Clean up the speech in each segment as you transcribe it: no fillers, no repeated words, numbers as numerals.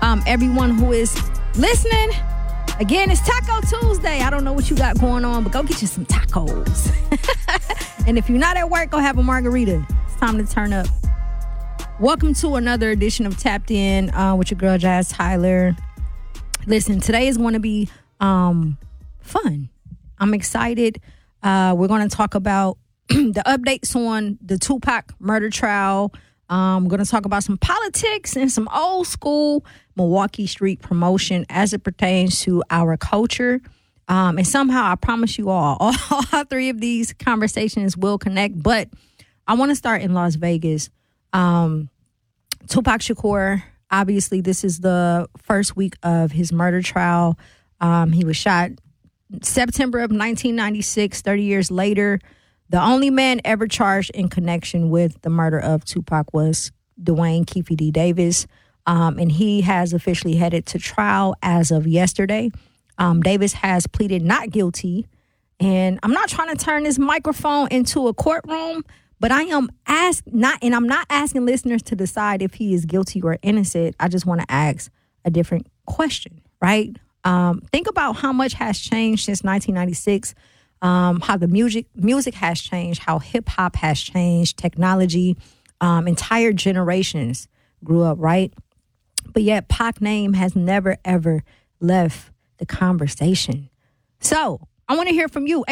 everyone who is listening. Again, it's Taco Tuesday. I don't know what you got going on, but go get you some tacos. And if you're not at work, go have a margarita. It's time to turn up. Welcome to another edition of Tapped In with your girl, Jazz Tyler. Listen, today is going to be fun. I'm excited. We're going to talk about the updates on the Tupac murder trial. We're going to talk about some politics and some old school Milwaukee street promotion as it pertains to our culture. And somehow, I promise you all three of these conversations will connect. But I want to start in Las Vegas. Tupac Shakur, obviously, this is the first week of his murder trial. He was shot September of 1996, 30 years later. The only man ever charged in connection with the murder of Tupac was Dwayne Keefe D. Davis, and he has officially headed to trial as of yesterday. Davis has pleaded not guilty, and I'm not trying to turn this microphone into a courtroom, but I'm not asking listeners to decide if he is guilty or innocent. I just want to ask a different question, right? Think about how much has changed since 1996. How the music has changed, how hip hop has changed, technology, entire generations grew up, right? But yet Pac's name has never, ever left the conversation. So I want to hear from you.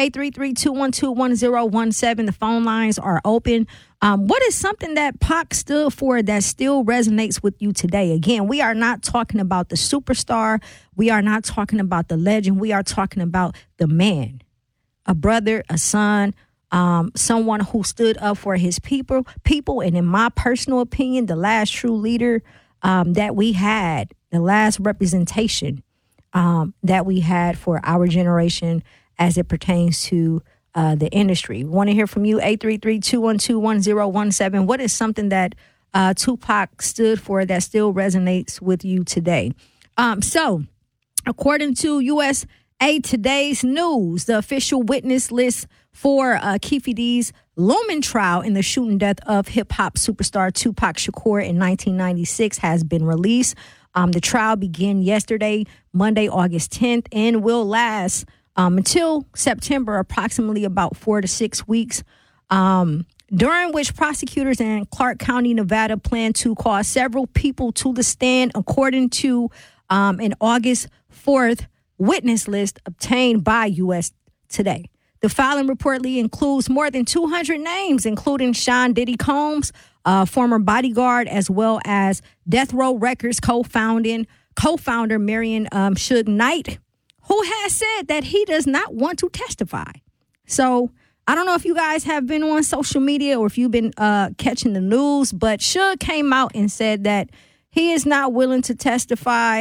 833-212-1017. The phone lines are open. What is something that Pac stood for that still resonates with you today? Again, we are not talking about the superstar. We are not talking about the legend. We are talking about the man. A brother, a son, someone who stood up for his people, and in my personal opinion, the last true leader that we had, the last representation that we had for our generation as it pertains to the industry. We want to hear from you, 833-212-1017. What is something that Tupac stood for that still resonates with you today? So, according to USA Today's News, the official witness list for Keefe D's looming trial in the shooting death of hip-hop superstar Tupac Shakur in 1996 has been released. The trial began yesterday, Monday, August 10th, and will last until September, approximately about 4 to 6 weeks, during which prosecutors in Clark County, Nevada, plan to call several people to the stand, according to an August 4th witness list obtained by USA Today. The filing reportedly includes more than 200 names, including Sean Diddy Combs, former bodyguard, as well as Death Row Records co-founder Marion Suge Knight, who has said that he does not want to testify. So I don't know if you guys have been on social media or if you've been catching the news, but Suge came out and said that he is not willing to testify.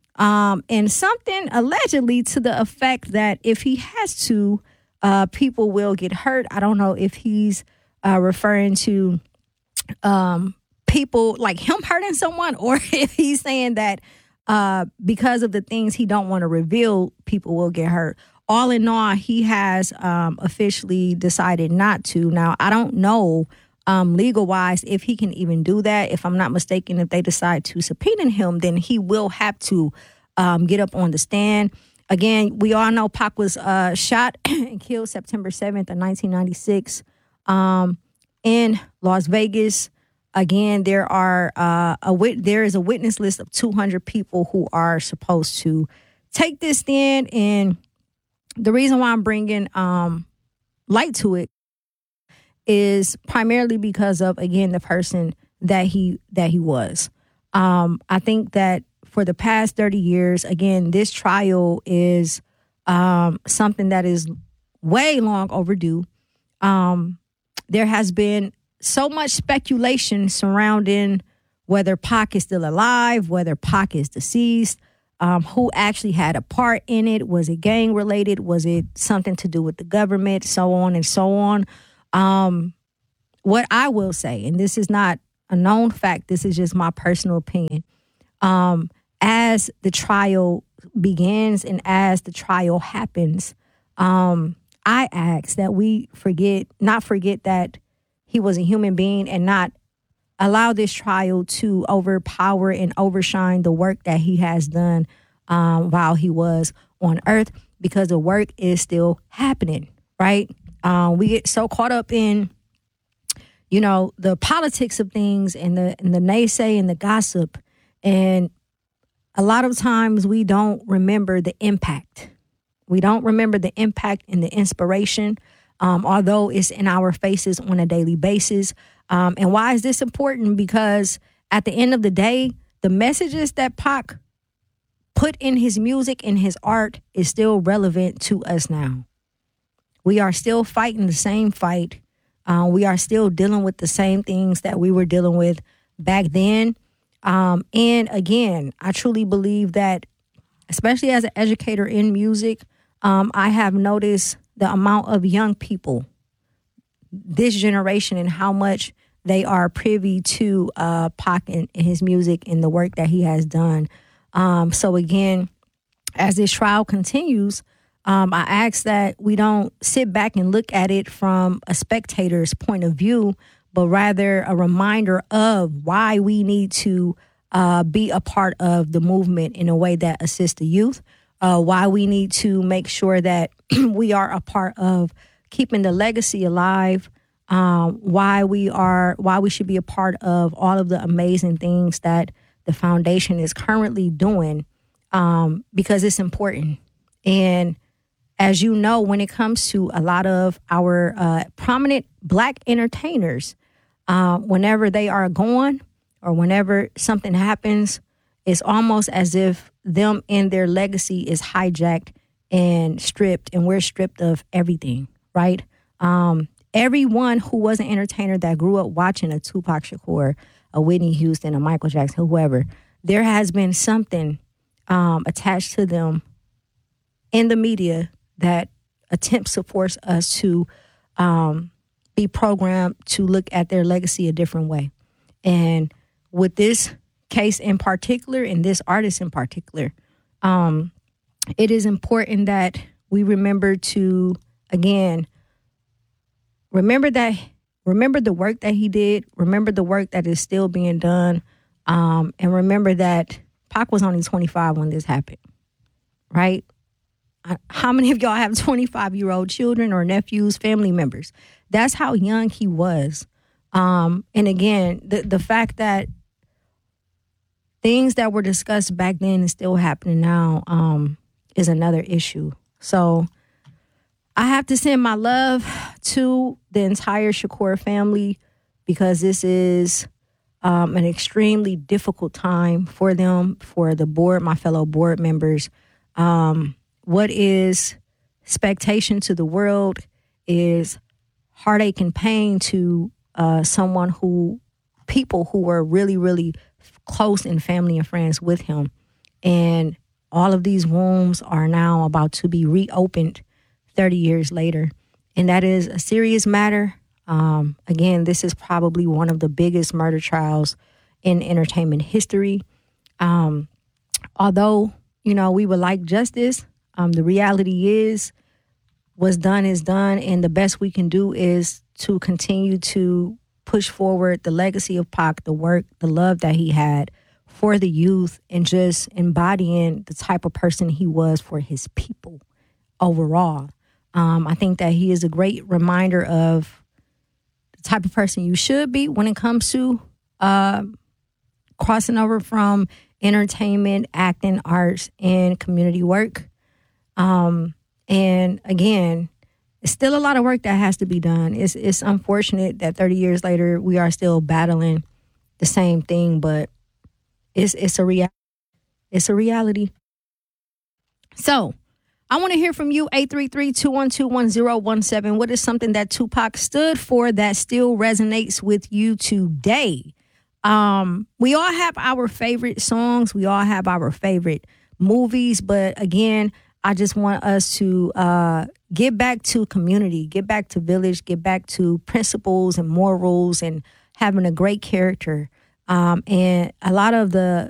And something allegedly to the effect that if he has to, people will get hurt. I don't know if he's referring to people like him hurting someone, or if he's saying that because of the things he don't want to reveal, people will get hurt. All in all, he has officially decided not to. Now, I don't know legal-wise if he can even do that. If I'm not mistaken, if they decide to subpoena him, then he will have to get up on the stand. Again, we all know Pac was shot and killed September 7th of 1996 in Las Vegas. Again, there is a witness list of 200 people who are supposed to take this stand. And the reason why I'm bringing light to it is primarily because of, again, the person that he was. I think that for the past 30 years, again, this trial is something that is way long overdue. There has been so much speculation surrounding whether Pac is still alive, whether Pac is deceased, who actually had a part in it. Was it gang related? Was it something to do with the government? So on and so on. What I will say, and this is not a known fact, this is just my personal opinion. As the trial begins and as the trial happens, I ask that we not forget that he was a human being and not allow this trial to overpower and overshine the work that he has done while he was on earth, because the work is still happening, right? We get so caught up in, the politics of things and the naysay and the gossip. And a lot of times we don't remember the impact. We don't remember the impact and the inspiration, although it's in our faces on a daily basis. And why is this important? Because at the end of the day, the messages that Pac put in his music and his art is still relevant to us now. We are still fighting the same fight. We are still dealing with the same things that we were dealing with back then. And again, I truly believe that, especially as an educator in music, I have noticed the amount of young people, this generation, and how much they are privy to Pac and his music and the work that he has done. So again, as this trial continues, I ask that we don't sit back and look at it from a spectator's point of view, but rather a reminder of why we need to be a part of the movement in a way that assists the youth, why we need to make sure that we are a part of keeping the legacy alive, why we should be a part of all of the amazing things that the foundation is currently doing, because it's important. And as you know, when it comes to a lot of our prominent Black entertainers, whenever they are gone or whenever something happens, it's almost as if them and their legacy is hijacked and stripped, and we're stripped of everything, right? Everyone who was an entertainer that grew up watching a Tupac Shakur, a Whitney Houston, a Michael Jackson, whoever, there has been something attached to them in the media that attempts to force us to be programmed to look at their legacy a different way. And with this case in particular, and this artist in particular, it is important that we remember to, again, remember the work that he did, remember the work that is still being done, and remember that Pac was only 25 when this happened, right? How many of y'all have 25-year-old children or nephews, family members? That's how young he was. And again, the fact that things that were discussed back then is still happening now is another issue. So I have to send my love to the entire Shakur family, because this is an extremely difficult time for them, for the board, my fellow board members. What is expectation to the world is heartache and pain to people who were really, really close in family and friends with him. And all of these wounds are now about to be reopened 30 years later. And that is a serious matter. Again, this is probably one of the biggest murder trials in entertainment history. Although, we would like justice, the reality is what's done is done. And the best we can do is to continue to push forward the legacy of Pac, the work, the love that he had for the youth, and just embodying the type of person he was for his people overall. I think that he is a great reminder of the type of person you should be when it comes to crossing over from entertainment, acting, arts, and community work. And again, it's still a lot of work that has to be done. It's unfortunate that 30 years later we are still battling the same thing, but it's a reality. So I want to hear from you, 833-212-1017. What is something that Tupac stood for that still resonates with you today? We all have our favorite songs. We all have our favorite movies. But again, I just want us to get back to community, get back to village, get back to principles and morals and having a great character. And a lot of the